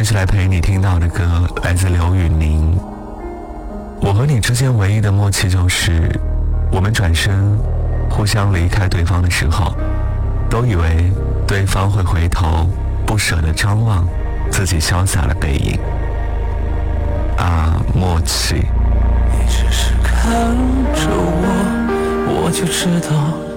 接下来陪你听到的歌来自刘宇宁。我和你之间唯一的默契就是，我们转身互相离开对方的时候，都以为对方会回头，不舍得张望自己潇洒的背影。啊，默契。 你只是看着我，我就知道